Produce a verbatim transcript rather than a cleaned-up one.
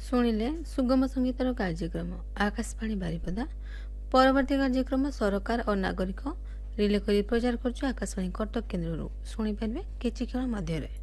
ଶୁଣିଲେ ସୁଗମ ସଙ୍ଗୀତର କାର୍ଯ୍ୟକ୍ରମ ଆକାଶବାଣୀ ବାରିପଦା। ପରବର୍ତ୍ତୀ କାର୍ଯ୍ୟକ୍ରମ ସରକାର ଓ ନାଗରିକ ରିଲେ କରି ପ୍ରଚାର କରୁଛୁ ଆକାଶବାଣୀ କଟକ କେନ୍ଦ୍ରରୁ। ଶୁଣିପାରିବେ କିଛି କ୍ଷଣ ମଧ୍ୟରେ।